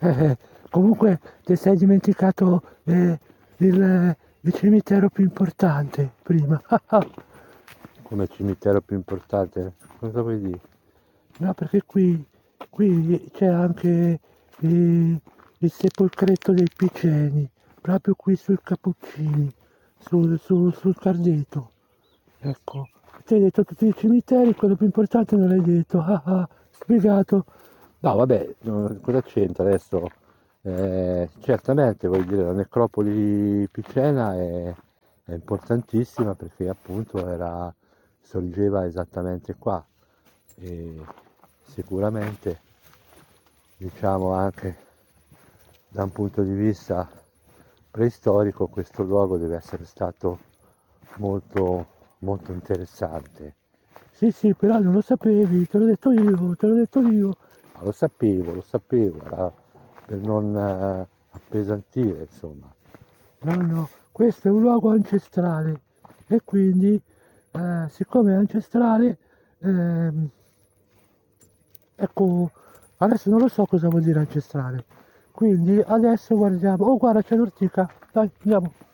Eh, comunque ti sei dimenticato il cimitero più importante prima. Come cimitero più importante? Cosa vuoi dire? No, perché qui c'è anche il sepolcreto dei Piceni, proprio qui sul Cappuccini, sul Cardeto. Ecco, ti hai detto tutti i cimiteri, quello più importante non l'hai detto. Spiegato. No, vabbè, cosa c'entra adesso? Certamente, voglio dire, la necropoli picena è importantissima perché appunto sorgeva esattamente qua e sicuramente, diciamo anche da un punto di vista preistorico, questo luogo deve essere stato molto, molto interessante. Sì, sì, però non lo sapevi, te l'ho detto io, te l'ho detto io. Ma lo sapevo, era per non appesantire, insomma. No, no, questo è un luogo ancestrale e quindi, siccome è ancestrale, ehm, ecco, adesso non lo so cosa vuol dire ancestrale. Quindi adesso guardiamo. Oh, guarda, c'è l'ortica. Dai, andiamo.